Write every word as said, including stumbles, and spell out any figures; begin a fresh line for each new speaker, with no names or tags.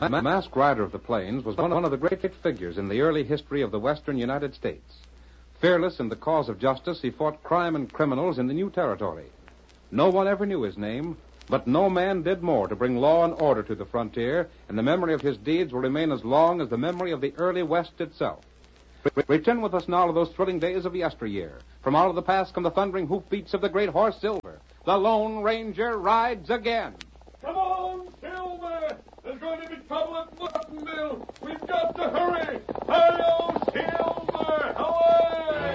The masked rider of the plains was one of the great figures in the early history of the western United States. Fearless in the cause of justice, he fought crime and criminals in the new territory. No one ever knew his name, but no man did more to bring law and order to the frontier, and the memory of his deeds will remain as long as the memory of the early West itself. Return with us now to those thrilling days of yesteryear. From out of the past come the thundering hoofbeats of the great horse Silver. The Lone Ranger rides again.
Come on, Silver! There's going to be trouble at Martinville. We've got to hurry.